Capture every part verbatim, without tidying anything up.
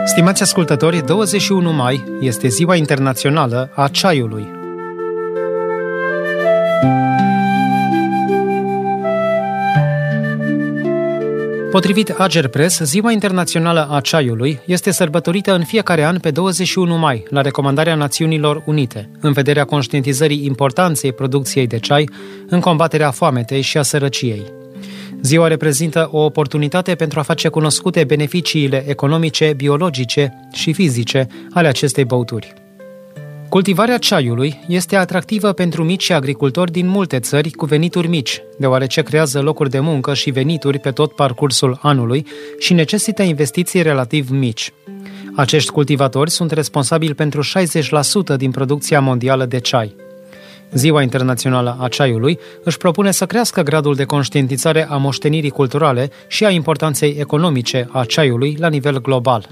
Stimați ascultători, douăzeci și unu mai este Ziua Internațională a Ceaiului. Potrivit Agerpres, Ziua Internațională a Ceaiului este sărbătorită în fiecare an pe douăzeci și unu mai, la recomandarea Națiunilor Unite, în vederea conștientizării importanței producției de ceai în combaterea foametei și a sărăciei. Ziua reprezintă o oportunitate pentru a face cunoscute beneficiile economice, biologice și fizice ale acestei băuturi. Cultivarea ceaiului este atractivă pentru mici agricultori din multe țări cu venituri mici, deoarece creează locuri de muncă și venituri pe tot parcursul anului și necesită investiții relativ mici. Acești cultivatori sunt responsabili pentru șaizeci la sută din producția mondială de ceai. Ziua Internațională a Ceaiului își propune să crească gradul de conștientizare a moștenirii culturale și a importanței economice a ceaiului la nivel global.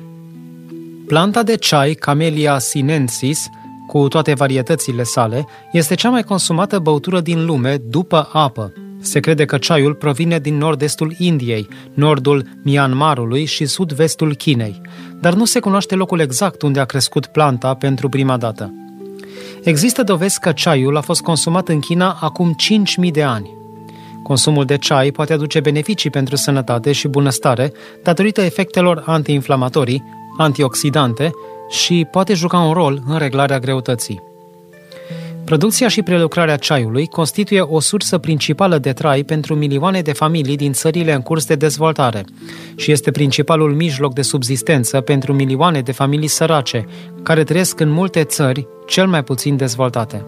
Planta de ceai, Camellia sinensis, cu toate varietățile sale, este cea mai consumată băutură din lume după apă. Se crede că ceaiul provine din nord-estul Indiei, nordul Myanmarului și sud-vestul Chinei, dar nu se cunoaște locul exact unde a crescut planta pentru prima dată. Există dovezi că ceaiul a fost consumat în China acum cinci mii de ani. Consumul de ceai poate aduce beneficii pentru sănătate și bunăstare datorită efectelor antiinflamatorii, antioxidante și poate juca un rol în reglarea greutății. Producția și prelucrarea ceaiului constituie o sursă principală de trai pentru milioane de familii din țările în curs de dezvoltare și este principalul mijloc de subzistență pentru milioane de familii sărace, care trăiesc în multe țări cel mai puțin dezvoltate.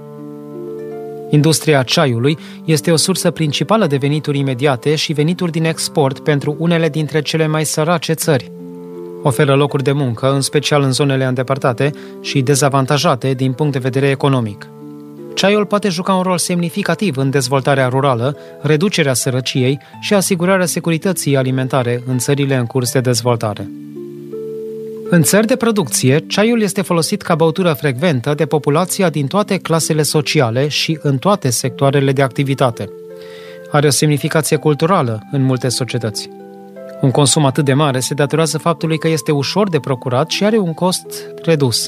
Industria ceaiului este o sursă principală de venituri imediate și venituri din export pentru unele dintre cele mai sărace țări. Oferă locuri de muncă, în special în zonele îndepărtate și dezavantajate din punct de vedere economic. Ceaiul poate juca un rol semnificativ în dezvoltarea rurală, reducerea sărăciei și asigurarea securității alimentare în țările în curs de dezvoltare. În țări de producție, ceaiul este folosit ca băutură frecventă de populația din toate clasele sociale și în toate sectoarele de activitate. Are o semnificație culturală în multe societăți. Un consum atât de mare se datorează faptului că este ușor de procurat și are un cost redus.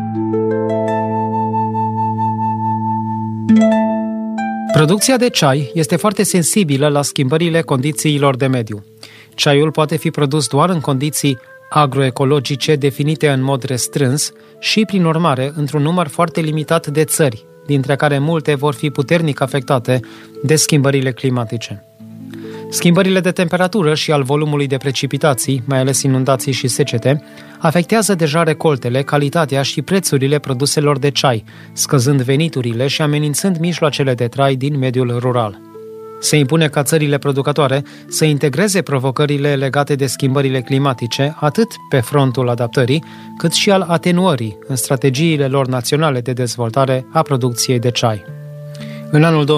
Producția de ceai este foarte sensibilă la schimbările condițiilor de mediu. Ceaiul poate fi produs doar în condiții agroecologice definite în mod restrâns și, prin urmare, într-un număr foarte limitat de țări, dintre care multe vor fi puternic afectate de schimbările climatice. Schimbările de temperatură și al volumului de precipitații, mai ales inundații și secete, afectează deja recoltele, calitatea și prețurile produselor de ceai, scăzând veniturile și amenințând mijloacele de trai din mediul rural. Se impune ca țările producătoare să integreze provocările legate de schimbările climatice atât pe frontul adaptării, cât și al atenuării în strategiile lor naționale de dezvoltare a producției de ceai. În anul